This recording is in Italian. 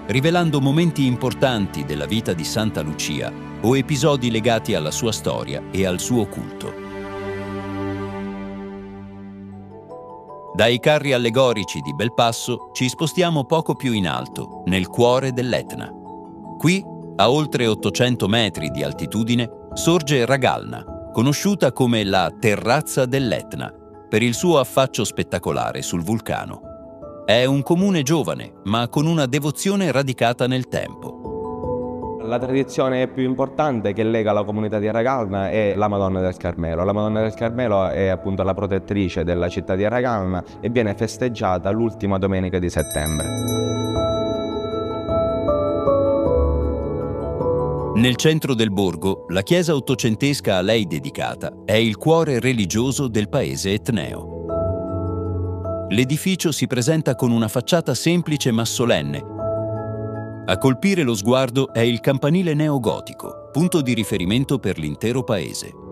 rivelando momenti importanti della vita di Santa Lucia o episodi legati alla sua storia e al suo culto. Dai carri allegorici di Belpasso ci spostiamo poco più in alto, nel cuore dell'Etna. Qui, a oltre 800 metri di altitudine, sorge Ragalna, conosciuta come la Terrazza dell'Etna, per il suo affaccio spettacolare sul vulcano. È un comune giovane, ma con una devozione radicata nel tempo. La tradizione più importante che lega la comunità di Ragalna è la Madonna del Carmelo. La Madonna del Carmelo è appunto la protettrice della città di Ragalna e viene festeggiata l'ultima domenica di settembre. Nel centro del borgo, la chiesa ottocentesca a lei dedicata è il cuore religioso del paese etneo. L'edificio si presenta con una facciata semplice ma solenne. A colpire lo sguardo è il campanile neogotico, punto di riferimento per l'intero paese.